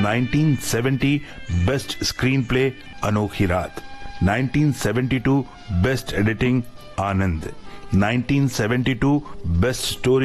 1970 best screen play अनोखी रात, 1972 best editing आनंद, 1972 best story